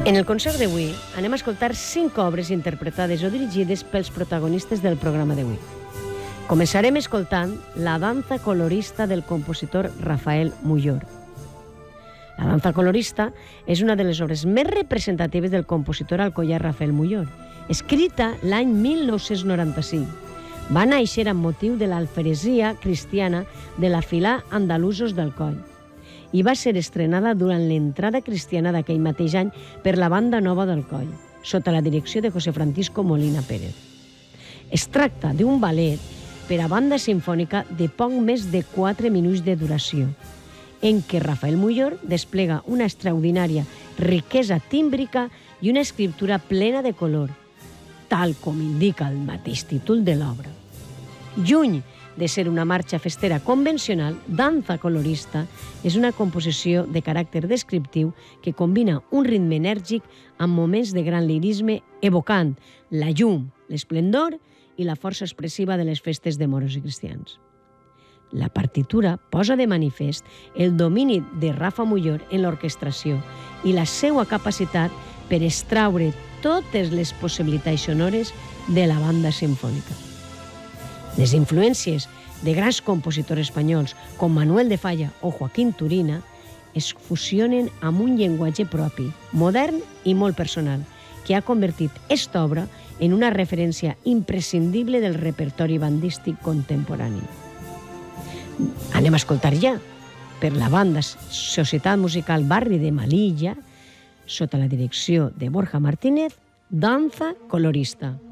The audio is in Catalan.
En el concert d'avui anem a escoltar 5 obres interpretades o dirigides pels protagonistes del programa d'avui. Començarem escoltant La danza colorista del compositor Rafael Muyor. La danza colorista és una de les obres més representatives del compositor alcoià Rafael Muyor, escrita l'any 1995. Va néixer amb motiu de l'alferesia cristiana de la filà Andalusos d'Alcoi i va ser estrenada durant l'entrada cristiana d'aquell mateix any per la Banda Nova d'Alcoi, sota la direcció de José Francisco Molina Pérez. Es tracta d'un ballet per a banda simfònica de poc més de 4 minuts de duració, en què Rafael Muyor desplega una extraordinària riquesa tímbrica i una escriptura plena de color, tal com indica el mateix títol de l'obra. Lluny de ser una marxa festera convencional, Danza colorista és una composició de caràcter descriptiu que combina un ritme enèrgic amb moments de gran lirisme evocant la llum, l'esplendor i la força expressiva de les festes de moros i cristians. La partitura posa de manifest el domini de Rafa Muyor en l'orquestració i la seva capacitat per extraure totes les possibilitats sonores de la banda simfònica. Les influències de grans compositors espanyols com Manuel de Falla o Joaquín Turina es fusionen amb un llenguatge propi, modern i molt personal, que ha convertit esta obra en una referència imprescindible del repertori bandístic contemporani. Anem a escoltar ja, per la banda Societat Musical Barri de Melilla, sota la direcció de Borja Martínez, Danza colorista.